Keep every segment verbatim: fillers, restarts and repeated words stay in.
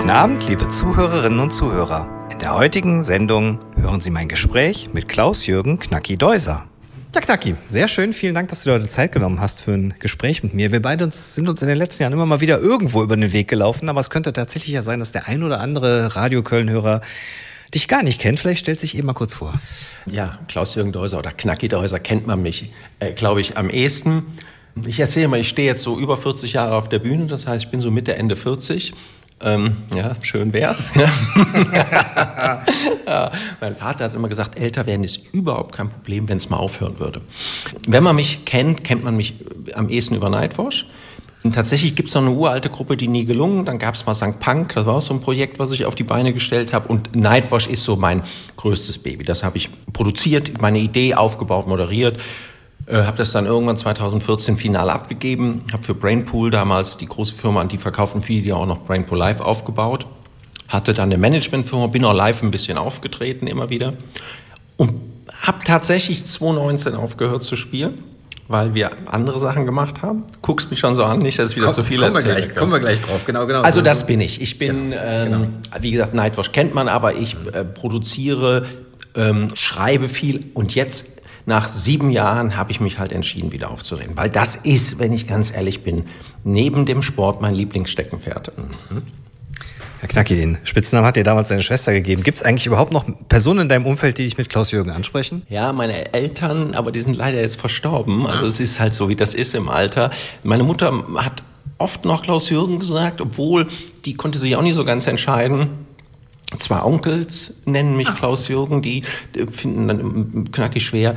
Guten Abend, liebe Zuhörerinnen und Zuhörer. In der heutigen Sendung hören Sie mein Gespräch mit Klaus-Jürgen Knacki Deuser. Ja, Knacki, sehr schön. Vielen Dank, dass du dir heute Zeit genommen hast für ein Gespräch mit mir. Wir beide uns, sind uns in den letzten Jahren immer mal wieder irgendwo über den Weg gelaufen, aber es könnte tatsächlich ja sein, dass der ein oder andere Radio Köln-Hörer dich gar nicht kennt. Vielleicht stellst du dich eben mal kurz vor. Ja, Klaus-Jürgen Deuser oder Knacki Deuser kennt man mich, äh, glaube ich, am ehesten. Ich erzähle mal, ich stehe jetzt so über vierzig Jahre auf der Bühne, das heißt, ich bin so Mitte, Ende vierzig. Ähm, ja, schön wär's. Ja, mein Vater hat immer gesagt, älter werden ist überhaupt kein Problem, wenn es mal aufhören würde. Wenn man mich kennt, kennt man mich am ehesten über Nightwash. Und tatsächlich gibt es noch eine uralte Gruppe, die nie gelungen. Dann gab es mal Sankt Punk, das war auch so ein Projekt, was ich auf die Beine gestellt habe. Und Nightwash ist so mein größtes Baby. Das habe ich produziert, meine Idee aufgebaut, moderiert. Äh, habe das dann irgendwann zweitausendvierzehn final abgegeben, habe für Brainpool damals, die große Firma, an die verkaufen viele, die auch noch Brainpool Live aufgebaut, hatte dann eine Managementfirma, bin auch live ein bisschen aufgetreten immer wieder und habe tatsächlich zweitausendneunzehn aufgehört zu spielen, weil wir andere Sachen gemacht haben. Guckst mich schon so an, nicht, dass ich wieder Komm, zu viel kommen erzähle. Wir gleich, kommen wir gleich drauf, genau, genau. Also das bin ich. Ich bin, genau, ähm, genau. wie gesagt, Nightwash kennt man, aber ich äh, produziere, ähm, schreibe viel und jetzt nach sieben Jahren habe ich mich halt entschieden, wieder aufzureden. Weil das ist, wenn ich ganz ehrlich bin, neben dem Sport mein Lieblingssteckenpferd. Mhm. Herr Knacki, den Spitznamen hat dir damals deine Schwester gegeben. Gibt es eigentlich überhaupt noch Personen in deinem Umfeld, die dich mit Klaus-Jürgen ansprechen? Ja, meine Eltern, aber die sind leider jetzt verstorben. Also es ist halt so, wie das ist im Alter. Meine Mutter hat oft noch Klaus-Jürgen gesagt, obwohl die konnte sich auch nicht so ganz entscheiden. Zwei Onkels nennen mich ah. Klaus-Jürgen, die finden dann Knacki schwer.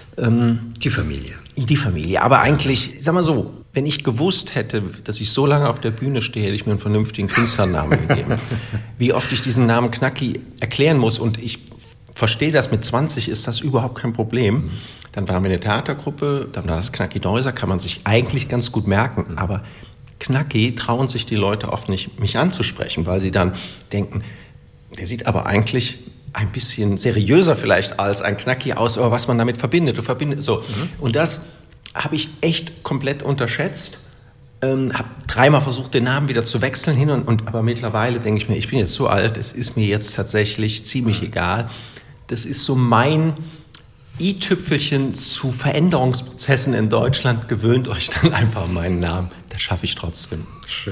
Ähm, die Familie. Die Familie. Aber eigentlich, sag mal so, wenn ich gewusst hätte, dass ich so lange auf der Bühne stehe, hätte ich mir einen vernünftigen Künstlernamen gegeben. Wie oft ich diesen Namen Knacki erklären muss und ich verstehe das, mit zwanzig ist das überhaupt kein Problem. Dann waren wir eine Theatergruppe, dann war das Knacki Deuser, kann man sich eigentlich ganz gut merken. Aber Knacki trauen sich die Leute oft nicht, mich anzusprechen, weil sie dann denken, der sieht aber eigentlich ein bisschen seriöser vielleicht als ein Knacki aus, aber was man damit verbindet. Du verbindet so. Mhm. Und das habe ich echt komplett unterschätzt. Ähm, habe dreimal versucht, den Namen wieder zu wechseln hin und, und aber mittlerweile denke ich mir, ich bin jetzt so alt, es ist mir jetzt tatsächlich ziemlich egal. Das ist so mein i-Tüpfelchen zu Veränderungsprozessen in Deutschland. Gewöhnt euch dann einfach an meinen Namen. Das schaffe ich trotzdem. Schön.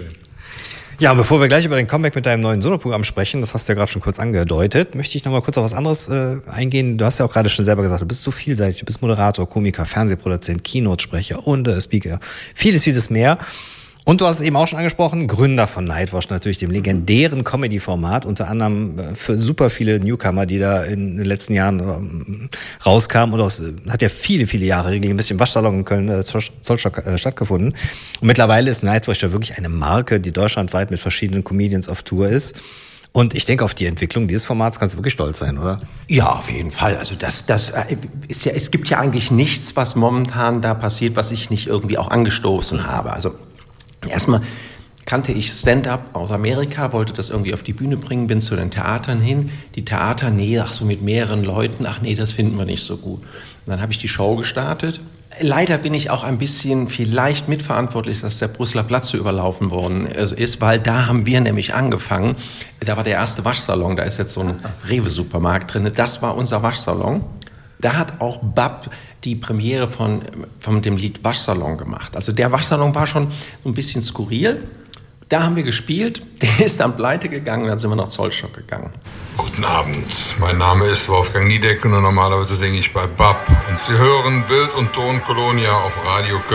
Ja, und bevor wir gleich über den Comeback mit deinem neuen Soloprogramm sprechen, das hast du ja gerade schon kurz angedeutet, möchte ich noch mal kurz auf was anderes äh, eingehen. Du hast ja auch gerade schon selber gesagt, du bist so vielseitig, du bist Moderator, Komiker, Fernsehproduzent, Keynote-Sprecher und äh, Speaker, vieles, vieles mehr. Und du hast es eben auch schon angesprochen, Gründer von Nightwash, natürlich dem legendären Comedy-Format, unter anderem für super viele Newcomer, die da in den letzten Jahren rauskamen. Und auch, hat ja viele, viele Jahre regelmäßig im Waschsalon in Köln, äh, Zollstock, äh, stattgefunden. Und mittlerweile ist Nightwash ja wirklich eine Marke, die deutschlandweit mit verschiedenen Comedians auf Tour ist. Und ich denke, auf die Entwicklung dieses Formats kannst du wirklich stolz sein, oder? Ja, auf jeden Fall. Also das, das ist ja, es gibt ja eigentlich nichts, was momentan da passiert, was ich nicht irgendwie auch angestoßen habe. Also erstmal kannte ich Stand-up aus Amerika, wollte das irgendwie auf die Bühne bringen, bin zu den Theatern hin. Die Theater, nee, ach so mit mehreren Leuten, ach nee, das finden wir nicht so gut. Und dann habe ich die Show gestartet. Leider bin ich auch ein bisschen vielleicht mitverantwortlich, dass der Brüsseler Platz so überlaufen worden ist, weil da haben wir nämlich angefangen. Da war der erste Waschsalon, da ist jetzt so ein Rewe-Supermarkt drin. Das war unser Waschsalon. Da hat auch Bab die Premiere von, von dem Lied Waschsalon gemacht. Also der Waschsalon war schon so ein bisschen skurril. Da haben wir gespielt, der ist dann pleite gegangen und dann sind wir nach Zollstock gegangen. Guten Abend, mein Name ist Wolfgang Niedecken und normalerweise singe ich bei Bab. Und Sie hören Bild und Ton Colonia auf Radio Köln.